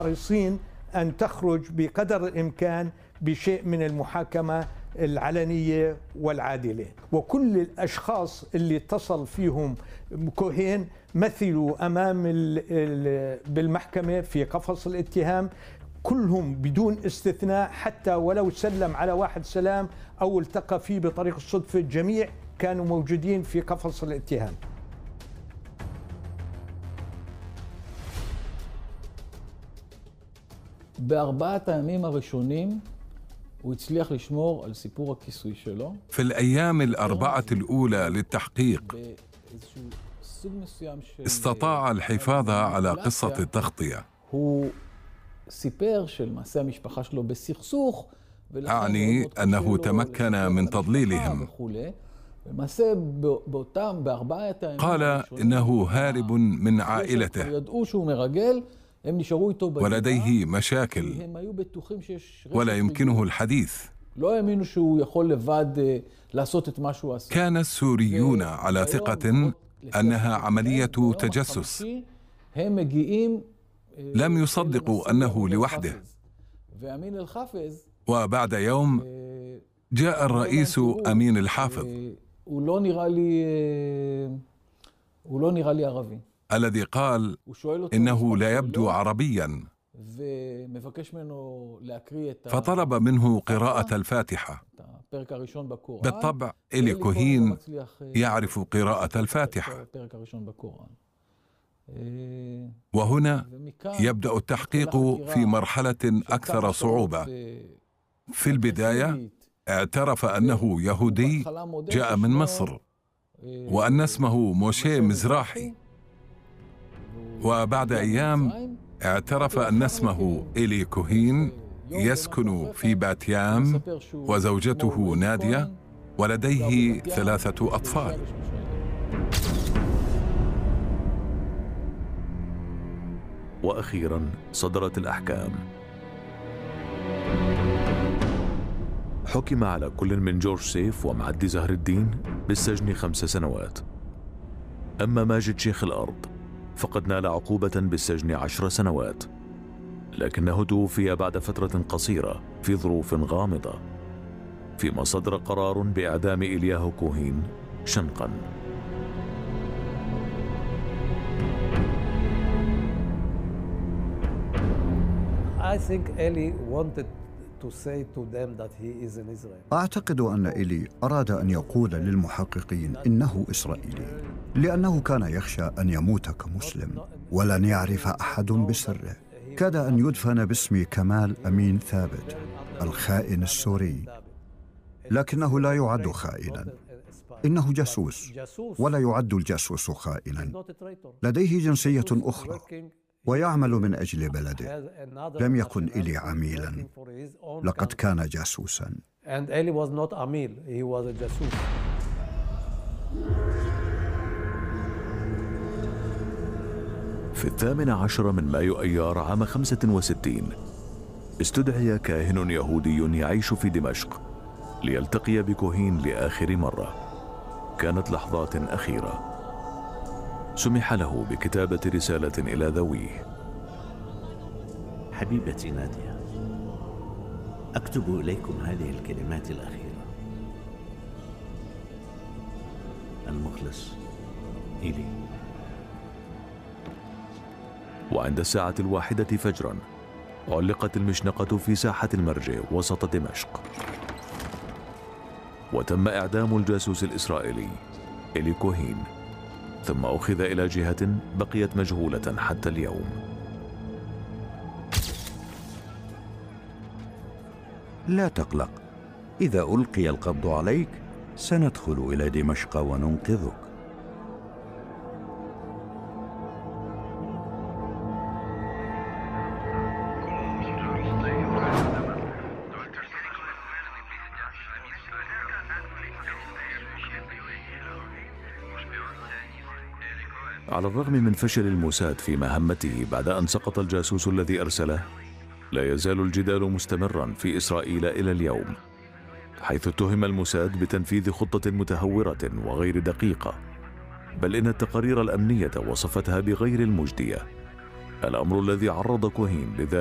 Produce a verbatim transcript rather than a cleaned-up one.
حريصين أن تخرج بقدر الإمكان بشيء من المحاكمة العلنية والعادلة، وكل الأشخاص اللي اتصل فيهم كوهين مثلوا أمام بالمحكمة في قفص الاتهام، كلهم بدون استثناء، حتى ولو سلم على واحد سلام أو التقى فيه بطريق الصدفة، الجميع كانوا موجودين في قفص الاتهام. בארבעת הימים הראשונים הוא הצליח לשמור על סיפור הכיסוי שלו. في الأيام الأربعة الأولى للتحقيق استطاع الحفاظ على قصة التغطية. הוא סיפר שלמעשה המשפחה שלו בסכסוך. أعني أنه تمكن من تضليلهم. قال إنه هارب من عائلته ولديه مشاكل ولا يمكنه الحديث. كان السوريون على ثقة أنها عملية تجسس، لم يصدقوا أنه لوحده. وبعد يوم جاء الرئيس أمين الحافظ الذي قال إنه لا يبدو عربيا، فطلب منه قراءة الفاتحة. بالطبع إلي كوهين يعرف قراءة الفاتحة. وهنا يبدأ التحقيق في مرحلة أكثر صعوبة. في البداية اعترف أنه يهودي جاء من مصر وأن اسمه موشي مزراحي، وبعد أيام اعترف أن اسمه إلي كوهين، يسكن في باتيام وزوجته نادية ولديه ثلاثة أطفال. وأخيراً صدرت الأحكام. حكم على كل من جورج سيف ومعدي زهر الدين بالسجن خمس سنوات. أما ماجد شيخ الأرض فقد نال عقوبة بالسجن عشر سنوات، لكنه توفي بعد فترة قصيرة في ظروف غامضة، فيما صدر قرار بإعدام إلياهو كوهين شنقاً. I think Eli wanted to say to them that he is an Israeli. أعتقد أن إلي أراد أن يقول للمحققين إنه إسرائيلي، لأنه كان يخشى أن يموت كمسلم ولن يعرف أحد بسره. كاد أن يدفن باسم كمال أمين ثابت الخائن السوري، لكنه لا يعد خائنا، إنه جاسوس، ولا يعد الجاسوس خائنا. لديه جنسية أخرى ويعمل من أجل بلده. لم يكن إلي عميلا، لقد كان جاسوسا. في الثامن عشر من مايو أيار عام خمسة وستين استدعي كاهن يهودي يعيش في دمشق ليلتقي بكوهين لآخر مرة. كانت لحظات أخيرة. سمح له بكتابة رسالة إلى ذويه. حبيبتي نادية، أكتب إليكم هذه الكلمات الأخيرة. المخلص إيلي. وعند الساعة الواحدة فجرا علقت المشنقة في ساحة المرج وسط دمشق، وتم إعدام الجاسوس الإسرائيلي إلي كوهين، ثم أخذ إلى جهة بقيت مجهولة حتى اليوم. لا تقلق، إذا ألقي القبض عليك سندخل إلى دمشق وننقذك. على الرغم من فشل الموساد في مهمته بعد أن سقط الجاسوس الذي أرسله، لا يزال الجدال مستمرا في إسرائيل إلى اليوم، حيث اتهم الموساد بتنفيذ خطة متهورة وغير دقيقة، بل إن التقارير الأمنية وصفتها بغير المجدية. الأمر الذي عرض كوهين لذلك